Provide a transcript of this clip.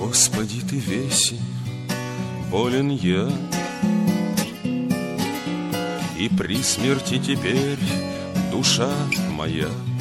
Господи, ты весен, болен я, и при смерти теперь душа моя